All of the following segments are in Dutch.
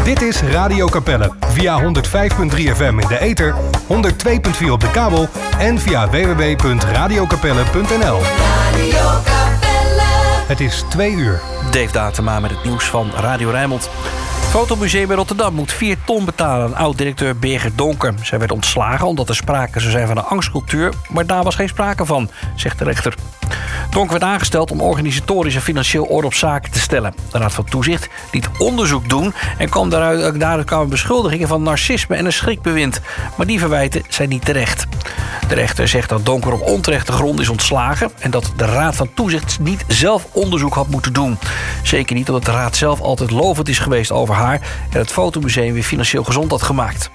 Dit is Radio Capelle via 105.3 FM in de ether, 102.4 op de kabel en via www.radiocapelle.nl. Het is 2 uur. Dave Datema met het nieuws van Radio Rijnmond. Het Fotomuseum in Rotterdam moet 4 ton betalen aan oud-directeur Birgit Donker. Zij werd ontslagen omdat er sprake zou zijn van een angstcultuur, maar daar was geen sprake van, zegt de rechter. Donker werd aangesteld om organisatorisch en financieel orde op zaken te stellen. De Raad van Toezicht liet onderzoek doen en daaruit kwamen beschuldigingen van narcisme en een schrikbewind. Maar die verwijten zijn niet terecht. De rechter zegt dat Donker op onterechte grond is ontslagen en dat de Raad van Toezicht niet zelf onderzoek had moeten doen. Zeker niet omdat de Raad zelf altijd lovend is geweest over haar en het Fotomuseum weer financieel gezond had gemaakt.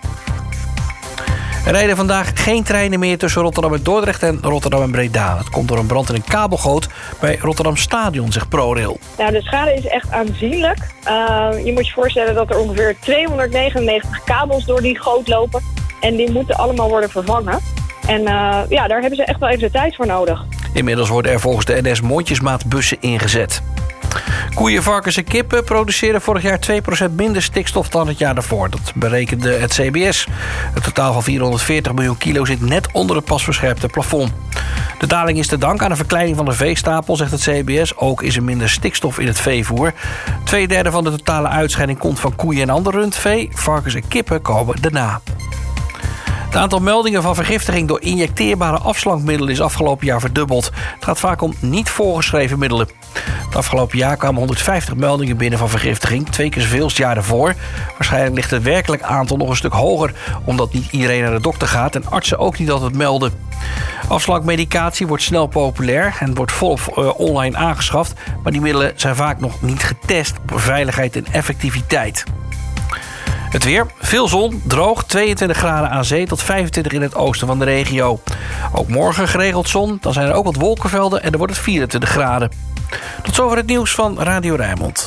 Er rijden vandaag geen treinen meer tussen Rotterdam en Dordrecht en Rotterdam en Breda. Het komt door een brand in een kabelgoot bij Rotterdam Stadion, zegt ProRail. Nou, de schade is echt aanzienlijk. Je moet je voorstellen dat er ongeveer 299 kabels door die goot lopen. En die moeten allemaal worden vervangen. En daar hebben ze echt wel even de tijd voor nodig. Inmiddels worden er volgens de NS mondjesmaatbussen ingezet. Koeien, varkens en kippen produceren vorig jaar 2% minder stikstof dan het jaar daarvoor. Dat berekende het CBS. Het totaal van 440 miljoen kilo zit net onder het pas verscherpte plafond. De daling is te danken aan een verkleining van de veestapel, zegt het CBS. Ook is er minder stikstof in het veevoer. 2/3 van de totale uitscheiding komt van koeien en ander rundvee. Varkens en kippen komen daarna. Het aantal meldingen van vergiftiging door injecteerbare afslankmiddelen is afgelopen jaar verdubbeld. Het gaat vaak om niet voorgeschreven middelen. Het afgelopen jaar kwamen 150 meldingen binnen van vergiftiging, 2 keer zoveel als het jaar ervoor. Waarschijnlijk ligt het werkelijk aantal nog een stuk hoger, omdat niet iedereen naar de dokter gaat en artsen ook niet altijd melden. Afslankmedicatie wordt snel populair en wordt volop online aangeschaft, maar die middelen zijn vaak nog niet getest op veiligheid en effectiviteit. Het weer, veel zon, droog, 22 graden aan zee tot 25 in het oosten van de regio. Ook morgen geregeld zon, dan zijn er ook wat wolkenvelden en dan wordt het 24 graden. Tot zover het nieuws van Radio Rijnmond.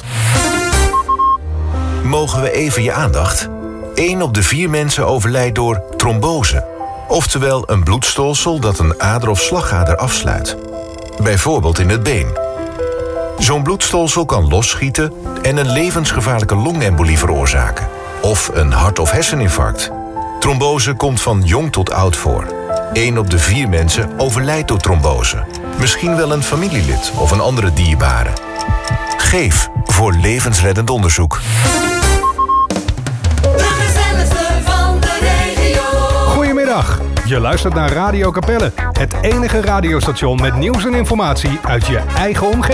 Mogen we even je aandacht? 1 op de 4 mensen overlijdt door trombose. Oftewel een bloedstolsel dat een ader of slagader afsluit. Bijvoorbeeld in het been. Zo'n bloedstolsel kan losschieten en een levensgevaarlijke longembolie veroorzaken. Of een hart- of herseninfarct. Trombose komt van jong tot oud voor. 1 op de 4 mensen overlijdt door trombose. Misschien wel een familielid of een andere dierbare. Geef voor levensreddend onderzoek. Goedemiddag, je luistert naar Radio Capelle. Het enige radiostation met nieuws en informatie uit je eigen omgeving.